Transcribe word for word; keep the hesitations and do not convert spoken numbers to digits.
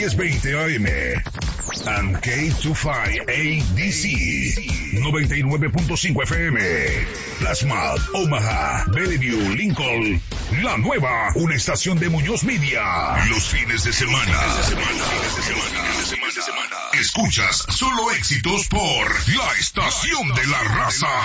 diez veinte A M. And K veinticinco A D C. noventa y nueve punto cinco F M. Plasma, Omaha, Bellevue, Lincoln. La Nueva, una estación de Muñoz Media. Los fines de semana. Fines de semana. Escuchas solo éxitos por la estación de la raza.